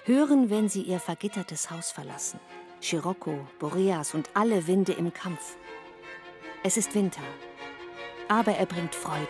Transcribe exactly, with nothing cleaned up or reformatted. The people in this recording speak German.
hören, wenn sie ihr vergittertes Haus verlassen. Scirocco, Boreas und alle Winde im Kampf. Es ist Winter, aber er bringt Freude.